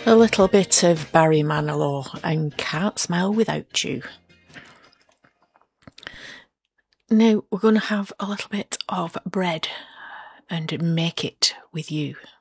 A little bit of Barry Manilow and Can't Smile Without You. Now we're going to have a little bit of bread and make it with you.